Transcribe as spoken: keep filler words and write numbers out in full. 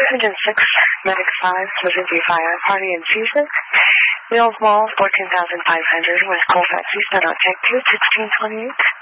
Engine six, Medic five, Suzuki Fire, Party in C six, Wheels Mall, fourteen thousand five hundred, West Colfax East, on Tech two, sixteen twenty-eight.